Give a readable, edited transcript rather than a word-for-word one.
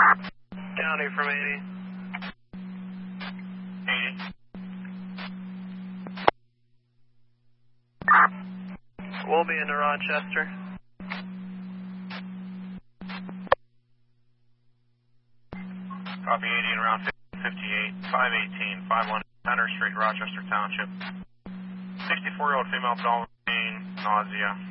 County from 80. 80. We'll be into Rochester. Copy 80 and around 58, 518, 51 Center Street, Rochester Township. 64-year-old female developing nausea.